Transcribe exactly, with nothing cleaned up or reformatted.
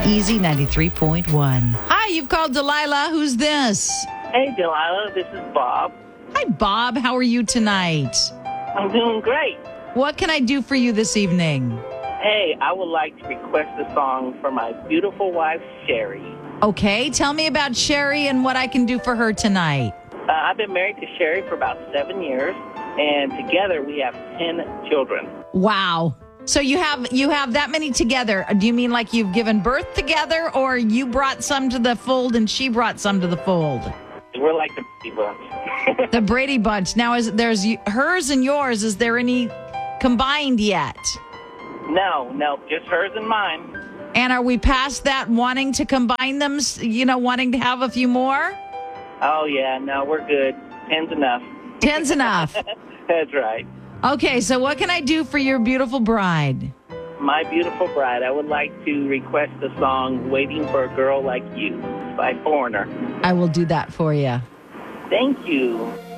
Easy ninety-three point one. Hi, you've called Delilah. Who's this? Hey, Delilah, this is Bob. Hi, Bob. How are you tonight? I'm doing great. What can I do for you this evening? Hey, I would like to request a song for my beautiful wife, Sherry. Okay, tell me about Sherry and what I can do for her tonight. Uh, I've been married to Sherry for about seven years, and together we have ten children. Wow. So you have you have that many together. Do you mean like you've given birth together, or you brought some to the fold and she brought some to the fold? We're like the Brady Bunch. The Brady Bunch. Now, is there's hers and yours. Is there any combined yet? No, no, just hers and mine. And are we past that, wanting to combine them, you know, wanting to have a few more? Oh, yeah, no, we're good. Ten's enough. Ten's enough. That's right. Okay, so what can I do for your beautiful bride? My beautiful bride, I would like to request the song Waiting for a Girl Like You by Foreigner. I will do that for you. Thank you.